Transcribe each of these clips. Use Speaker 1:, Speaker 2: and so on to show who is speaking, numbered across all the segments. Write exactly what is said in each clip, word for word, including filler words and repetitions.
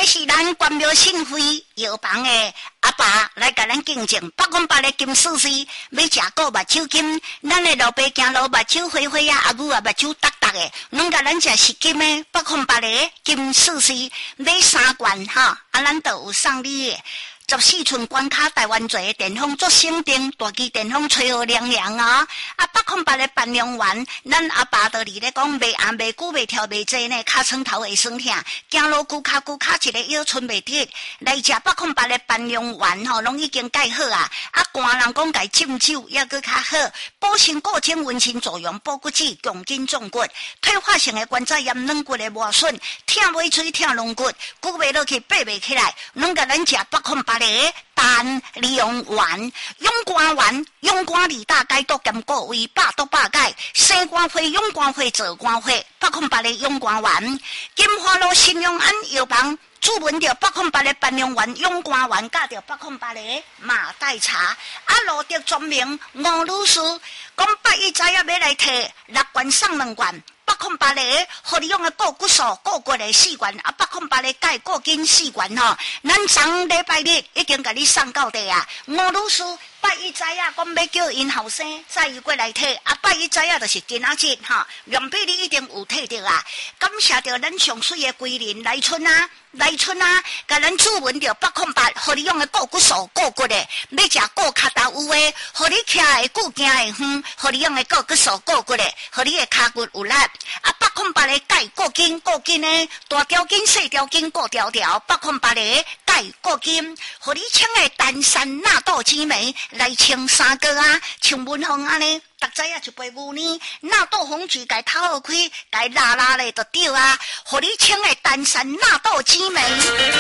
Speaker 1: 是咱关庙信会药房的阿爸来甲咱敬敬，百分百的金丝丝，要食个目睭金，咱的老爸行路目睭灰灰啊，阿母啊目睭达达的，拢甲咱食是金的，百分百的金丝丝，买三罐哈，啊，咱都有送你的。十四寸关卡台湾做电风做省电，大机电风吹好凉凉啊！啊，百空百的办用完，咱阿爸道理咧讲，袂暗袂久袂跳袂济呢，骹床头会酸痛，行路骨骹骨骹一个腰寸袂直，来食百空百的办用完吼，拢已经盖好啊！啊，寒人讲家浸酒也搁较好，补肾固精温馨作用，补骨质强筋壮骨，退化性的关节炎软骨的磨损，疼尾椎疼龙骨，骨袂落去爬袂起来，拢甲咱食百空百。单利用丸、勇肝丸、勇肝二大解毒兼顾胃百毒百解，生肝花、勇肝花、做肝花，百空百的勇肝丸，金花路新阳安药房。注文着百空百的办用丸、勇肝丸，加着百空百的马黛茶。啊，罗德专名吴女士，讲八一早要要来摕六罐送两罐。百空百个，互你用的固骨素、固骨的四罐，啊，百空百个钙固筋四罐吼。咱上礼拜日已经甲你送到地啊。吴女士八一早啊，讲要叫因后生再伊过来摕，啊，八一早啊就是今仔日哈，杨比你一定有摕着啊。感谢着咱上水的桂林来春啊。来春啊，甲咱注文着百空百，互你用的固骨素、固骨的，要食固骹头有诶，互你徛会久行会远，互你用的固骨素、固骨的，互你的骹骨有力。啊，百空百的钙固筋、固筋的，大条筋、细条筋、固条条，百空百的钙固筋，互你请的丹参纳豆青梅来清三个啊，像文风安尼。逐知影一杯牛奶，纳豆红曲该头好开，该拉拉咧就对啊！互你请的丹参纳豆紫梅，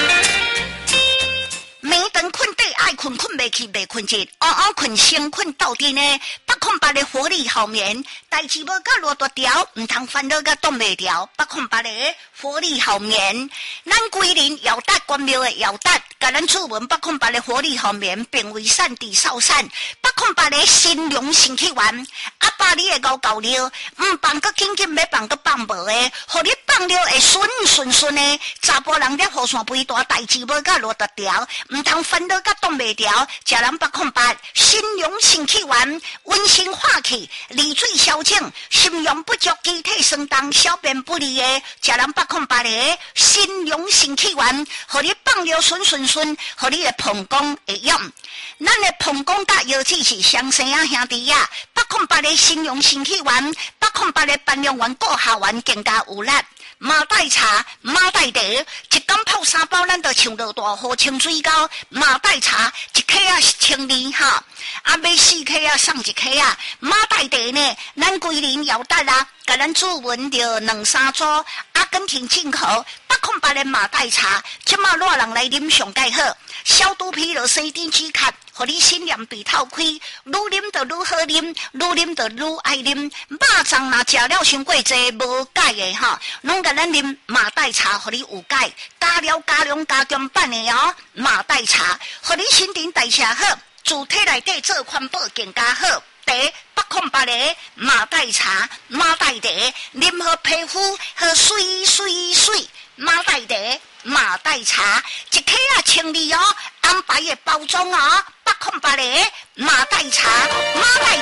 Speaker 1: 暝长困底爱困困袂去袂困着，暗暗困先困到底呢。百空百的活力好眠，代志无甲偌大条，唔通烦恼甲挡袂掉。百空百的活力好眠，咱桂林姚达关庙的姚达，甲咱出门百空百的活力好眠，并为善地少善。百空百的新凉神气丸，阿爸你会搞搞了，唔放个紧紧，要放个放无的，互你放了会顺顺顺的。查甫人咧雨伞肥大，代志无甲偌大条，唔通烦恼甲挡袂掉。食咱百空百新凉神气丸，温馨化气，利水消肿，心阳不足，机体酸重，小便不利的。食咱百空百的新凉神气丸，互你放了顺顺顺，互你的膀胱会用。咱的膀胱甲腰子是相生啊兄弟啊！百空百的新凉神气丸，百空百的办用丸、固效丸更加有力。马黛茶、马黛茶，一缸泡三包，咱就唱落大河清水沟。马黛茶一克啊是千二哈，啊买四克啊送一克啊。马黛茶呢，咱桂林姚达啊，甲咱注文着两三组，阿根廷进口百空百的马黛茶，即马热人来啉上介好，消毒疲劳、生电止咳。互你心念被透开，愈啉就愈好啉，愈啉就愈爱啉。肉粽若食了伤过济无解的哈，拢甲咱啉马黛茶，互你有解。加了加量加强版的哦，马黛茶，互你新陈代谢好，主体内底做环保更加好。第百空百的马黛茶、马黛茶，啉好皮肤好水水水。马黛茶、马黛茶，一克啊千二哦，安排的包装哦。百空百的马黛茶、马黛。